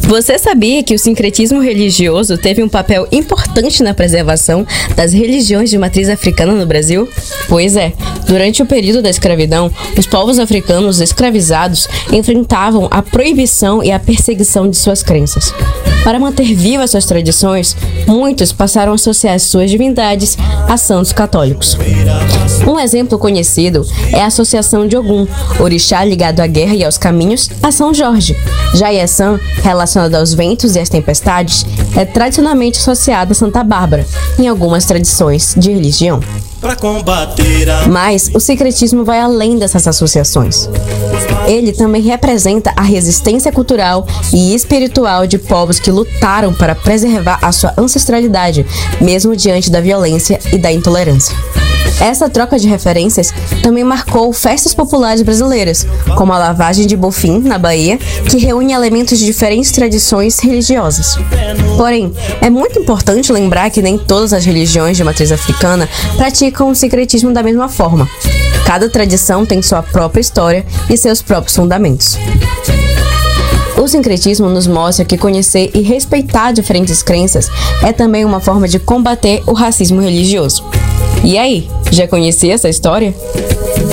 Você sabia que o sincretismo religioso teve um papel importante na preservação das religiões de matriz africana no Brasil? Pois é, durante o período da escravidão, os povos africanos escravizados enfrentavam a proibição e a perseguição de suas crenças. Para manter vivas suas tradições, muitos passaram a associar suas divindades a santos católicos. Um exemplo conhecido é a associação de Ogum, orixá ligado à guerra e aos caminhos, a São Jorge. Já Iaçã, relacionado aos ventos e às tempestades, é tradicionalmente associada a Santa Bárbara, em algumas tradições de religião. Mas o sincretismo vai além dessas associações. Ele também representa a resistência cultural e espiritual de povos que lutaram para preservar a sua ancestralidade, mesmo diante da violência e da intolerância. Essa troca de referências também marcou festas populares brasileiras, como a lavagem de Bofim, na Bahia, que reúne elementos de diferentes tradições religiosas. Porém, é muito importante lembrar que nem todas as religiões de matriz africana praticam o sincretismo da mesma forma. Cada tradição tem sua própria história e seus próprios fundamentos. O sincretismo nos mostra que conhecer e respeitar diferentes crenças é também uma forma de combater o racismo religioso. E aí, já conhecia essa história?